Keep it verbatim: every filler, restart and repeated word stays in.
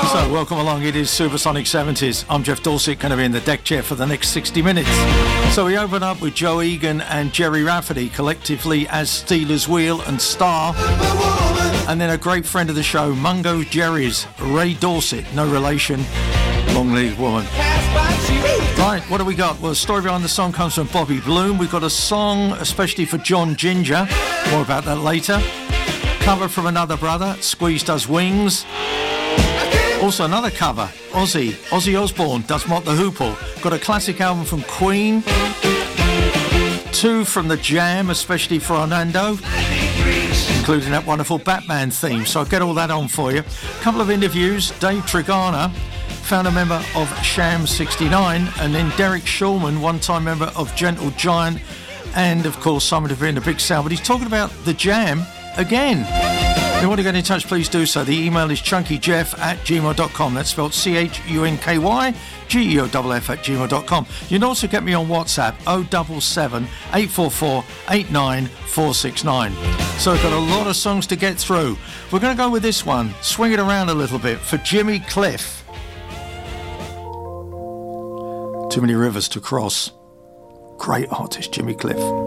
So, welcome along. It is Supersonic seventies. I'm Jeff Dorset, going to be in the deck chair for the next sixty minutes. So, we open up with Joe Egan and Jerry Rafferty, collectively as Steelers Wheel and Star. And then a great friend of the show, Mungo Jerry's Ray Dorset, no relation, long-legged woman. Right, what do we got? Well, the story behind the song comes from Bobby Bloom. We've got a song especially for John Ginger. More about that later. Cover from another brother, Squeeze Does Wings. Also another cover, Ozzy. Ozzy Osbourne does Mott the Hoople. Got a classic album from Queen. Two from The Jam, especially for Orlando, including that wonderful Batman theme. So I'll get all that on for you. A couple of interviews. Dave Trigana, founder member of Sham sixty-nine, and then Derek Shulman, one-time member of Gentle Giant, and of course Simon Devere and the Big Sound. But he's talking about The Jam again. If you want to get in touch, please do so. The email is chunkyjeff at gmail dot com. That's spelled C H U N K Y G E O F F at gmail dot com. You can also get me on WhatsApp, oh seven seven, eight four four, eight nine four six nine. So we've got a lot of songs to get through. We're going to go with this one, swing it around a little bit, for Jimmy Cliff. Too many rivers to cross. Great artist, Jimmy Cliff.